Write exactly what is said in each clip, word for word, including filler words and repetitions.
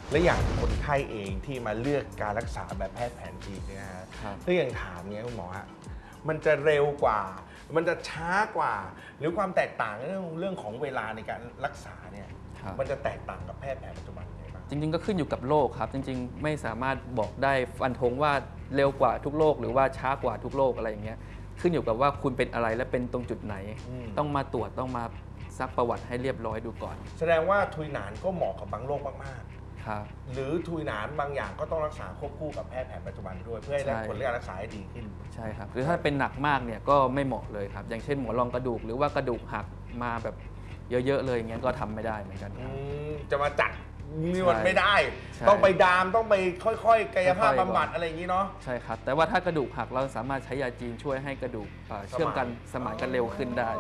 และอย่างคนไข้เองที่มาเลือกการรักษาแบบแพทย์แผนจีนเนี่ยนะฮะถ้าอย่างถามเนี้ยคุณหมอฮะมันจะเร็วกว่ามันจะช้ากว่าหรือความแตกต่างเรื่องเรื่องของเวลาในการรักษาเนี่ยมันจะแตกต่างกับแพทย์แผนปัจจุบันยังไงบ้างจริงๆก็ขึ้นอยู่กับโรคครับจริงๆไม่สามารถบอกได้ฟันธงว่าเร็วกว่าทุกโรคหรือว่าช้ากว่าทุกโรคอะไรอย่างเงี้ยขึ้นอยู่กับว่าคุณเป็นอะไรและเป็นตรงจุดไหนต้องมาตรวจต้องมาซักประวัติให้เรียบร้อยดูก่อนแสดงว่าทุยหนานก็เหมาะกับบางโรคมากๆครับหรือทุยหนานบางอย่างก็ต้องรักษาควบคู่กับแพทย์แผนปัจจุบันด้วยเพื่อให้ได้ผลการรักษาให้ดีขึ้นใช่ครับหรือถ้าเป็นหนักมากเนี่ยก็ไม่เหมาะเลยครับอย่างเช่นหมอนรองกระดูกหรือว่ากระดูกหักมาแบบเยอะๆเลยอย่างเงี้ยก็ทำไม่ได้เหมือนกันครับจะมาจัดนวดไม่ได้ต้องไปดามต้องไปค่อยๆกายภาพบำบัดอะไรอย่างนี้เนาะใช่ครับแต่ว่าถ้ากระดูกหักเราสามารถใช้ยาจีนช่วยให้กระดูกเชื่อมกันสมานกันเร็วขึ้นได้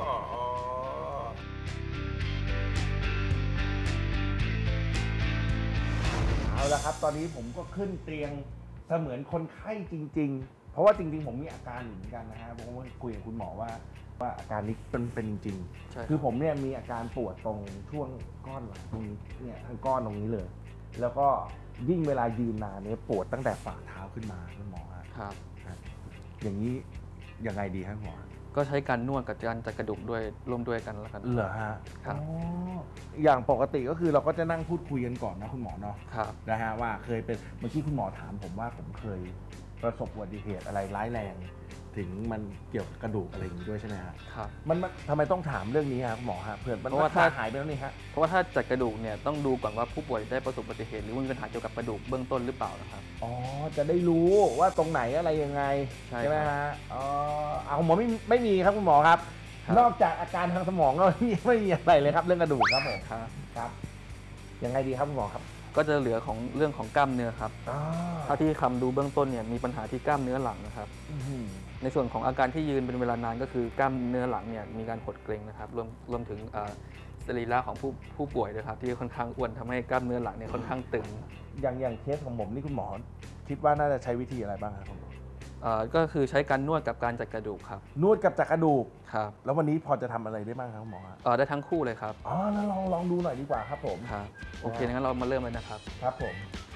เอาละครับตอนนี้ผมก็ขึ้นเตียงเสมือนคนไข้จริงๆเพราะว่าจริงๆผมมีอาการอยู่เหมือนกันนะฮะผมก็คุยกับคุณหมอว่าว่าอาการนี้เป็นเป็นจริงคือผมเนี่ยมีอาการปวดตรงช่วงก้อนหลังตรงนี้เนี่ยทั้งก้อนตรงนี้เลยแล้วก็ยิ่งเวลายืนนานเนี่ยปวดตั้งแต่ฝ่าเท้าขึ้นมาคุณหมอครับอย่างนี้ยังไงดีครับหมอก็ใช้การนวดกับการจัดกระดูกด้วยร่วมด้วยกันแล้วกันเหรอฮะครับอย่างปกติก็คือเราก็จะนั่งพูดคุยกันก่อนนะคุณหมอเนาะครับนะฮะว่าเคยเป็นเมื่อกี้คุณหมอถามผมว่าผมเคยประสบอุบัติเหตุอะไรร้ายแรงถึงมันเกี่ยวกับกระดูกอะไรอย่างนี้ด้วยใช่ไหมฮะครับมันทำไมต้องถามเรื่องนี้ครับหมอฮะเพื่อนเพราะว่าถ้าหายไปแล้วนี่ฮะเพราะว่าถ้าจัดกระดูกเนี่ยต้องดูก่อนว่าผู้ป่วยได้ประสบอุบัติเหตุหรือมีปัญหาเกี่ยวกับกระดูกเบื้องต้นหรือเปล่านะครับอ๋อจะได้รู้ว่าตรงไหนอะไรยังไงใช่ไหมฮะอ๋อเอาหมอไม่ไม่มีครับคุณหมอครับนอกจากอาการทางสมองก็ไม่มีอะไรเลยครับเรื่องกระดูกครับผมครับครับยังไงดีครับคุณหมอครับก็จะเหลือของเรื่องของกล้ามเนื้อครับถ้าที่คำดูเบื้องต้นเนี่ยมีปัญหาที่กล้ามเนื้อหลังนะครับในส่วนของอาการที่ยืนเป็นเวลานานก็คือกล้ามเนื้อหลังเนี่ยมีการหดเกร็งนะครับรวมรวมถึงสรีระของผู้ผู้ป่วยนะครับที่ค่อนข้างอ้วนทำให้กล้ามเนื้อหลังเนี่ยค่อนข้างตึงอย่างอย่างเคสของผมนี่คุณหมอคิดว่าน่าจะใช้วิธีอะไรบ้างครับคุณหมอก็คือใช้การนวดกับการจัดกระดูกครับนวดกับจัดกระดูกครับแล้ววันนี้พอจะทำอะไรได้บ้างครับหมออ๋อได้ทั้งคู่เลยครับอ๋อแล้วลองลองดูหน่อยดีกว่าครับผมครับโอเคงั้นเรามาเริ่มเลยนะครับครับผม